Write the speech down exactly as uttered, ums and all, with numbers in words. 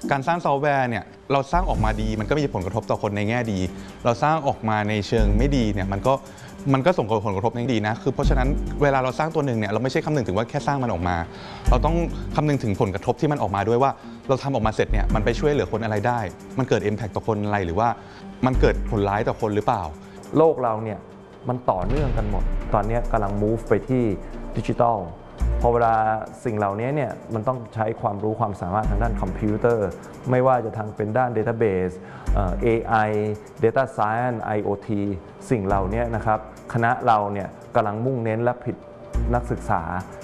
การสร้างซอฟต์แวร์เนี่ยเราสร้างออกมาดีมันก็มีผลกระทบต่อคนในแง่ดีเราสร้างออกมาในเชิงไม่ดีเนี่ยมันก็มันก็ส่งผลกระทบในดีนะคือเพราะฉะนั้นเวลาเราสร้างตัวหนึ่งเนี่ยเราไม่ใช่คำนึงถึงว่าแค่สร้างมันออกมาเราต้องคำนึงถึงผลกระทบที่มันออกมาด้วยว่าเราทำออกมาเสร็จเนี่ยมันไปช่วยเหลือคนอะไรได้มันเกิด impact ต่อคนอะไรหรือว่ามันเกิดผลร้ายต่อคนหรือเปล่าโลกเราเนี่ยมันต่อเนื่องกันหมดตอนนี้กำลัง move ไปที่ดิจิทัลพอเวลาสิ่งเหล่านี้เนี่ยมันต้องใช้ความรู้ความสามารถทางด้านคอมพิวเตอร์ไม่ว่าจะทางเป็นด้าน Database เอ่อ เอ ไอ Data Science ไอ โอ ที สิ่งเหล่านี้นะครับคณะเราเนี่ยกำลังมุ่งเน้นและผลิตนักศึกษา